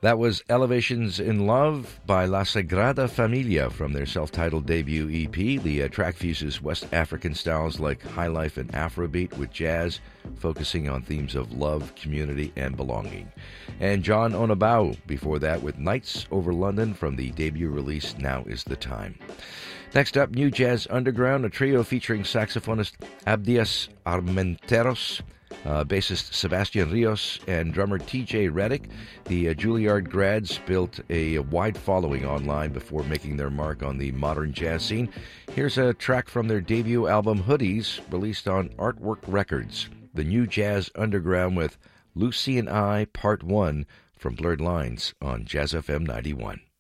That was Elevations in Love by La Sagrada Familia from their self-titled debut EP. The track fuses West African styles like highlife and Afrobeat with jazz, focusing on themes of love, community, and belonging. And John Onabau before that with Nights Over London from the debut release Now Is the Time. Next up, New Jazz Underground, a trio featuring saxophonist Abdias Armenteros, bassist Sebastian Rios, and drummer TJ Reddick. The Juilliard grads built a wide following online before making their mark on the modern jazz scene. Here's a track from their debut album Hoodies, released on Artwork Records. The New Jazz Underground with Lucy and I, Part 1, from Blurred Lines on Jazz FM 91.